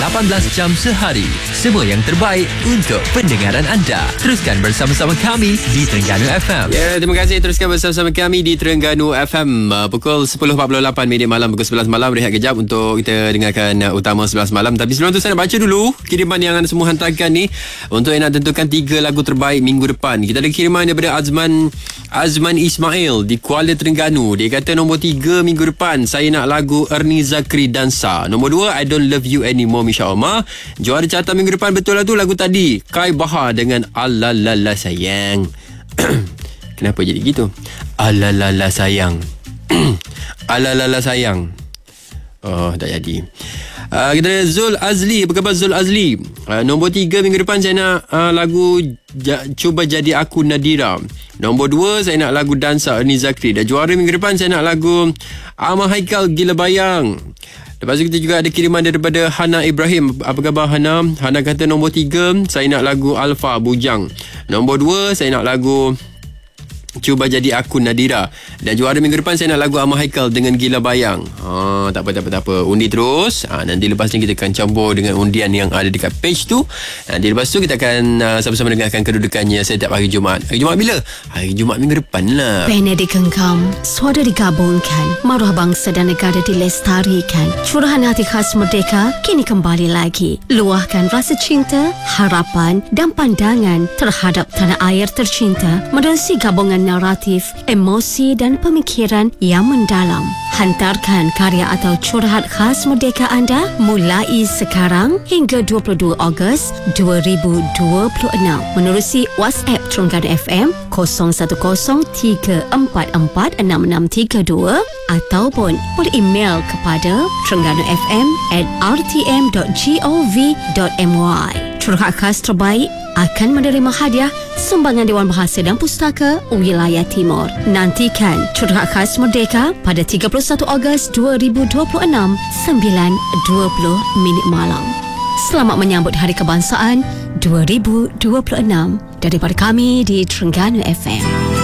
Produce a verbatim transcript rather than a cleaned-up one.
lapan belas jam sehari. Semua yang terbaik untuk pendengaran anda. Teruskan bersama-sama kami di Terengganu F M. Ya, terima kasih. Teruskan bersama-sama kami di Terengganu F M. Uh, pukul sepuluh empat puluh lapan minit malam, pukul sebelas malam. Rehat kejap untuk kita dengarkan uh, utama sebelas malam. Tapi sebelum tu saya nak baca dulu kiriman yang anda semua hantarkan ni untuk yang nak tentukan tiga lagu terbaik minggu depan. Kita ada kiriman daripada Azman Azman Ismail di Kuala Terengganu. Dia kata nombor tiga minggu depan saya nak lagu Ernie Zakri Dansa. Nombor dua, I Don't Love You Anymore, Misha Omar. Juara carta minggu depan betul lah tu lagu tadi, Kai Bahar dengan Alalala Sayang. Kenapa jadi gitu? Alalala Sayang. Alalala Sayang. Oh, tak jadi. Uh, kita ada Zul Azli. Apa khabar Zul Azli? Uh, nombor tiga minggu depan saya nak uh, lagu ja, Cuba Jadi Aku Nadira. Nombor dua saya nak lagu Dansa Ernie Zakri. Dan juara minggu depan saya nak lagu Ahmad Haikal Gila Bayang. Lepas tu kita juga ada kiriman daripada Hana Ibrahim. Apa khabar Hana? Hana kata nombor tiga saya nak lagu Alfa Bujang. Nombor dua saya nak lagu Cuba Jadi Aku Nadira. Dan juara minggu depan saya nak lagu Ahmad Haikal dengan Gila Bayang. Ha, tak apa, tak apa, tak apa. Undi terus. Ha, nanti lepas ni kita akan campur dengan undian yang ada dekat page tu. Nanti lepas tu kita akan uh, sama-sama dengarkan kedudukannya setiap hari Jumaat. Hari Jumaat bila? Hari Jumaat minggu depan lah. Pena dikengkam, suara digabungkan, maruah bangsa dan negara dilestarikan. Curahan hati khas merdeka kini kembali lagi. Luahkan rasa cinta, harapan dan pandangan terhadap tanah air tercinta menerusi gabungan naratif, emosi dan pemikiran yang mendalam. Hantarkan karya atau curahan khas merdeka anda mulai sekarang hingga dua puluh dua Ogos dua ribu dua puluh enam menerusi WhatsApp Terengganu F M kosong satu kosong tiga empat empat enam enam tiga dua ataupun boleh email kepada terengganu.fm at rtm dot gov dot my. Curahan khas terbaik akan menerima hadiah sumbangan Dewan Bahasa dan Pustaka Wilayah Timur. Nantikan curahan khas merdeka pada tiga puluh satu Ogos dua ribu dua puluh enam sembilan dua puluh minit malam. Selamat menyambut Hari Kebangsaan dua ribu dua puluh enam daripada kami di Terengganu F M.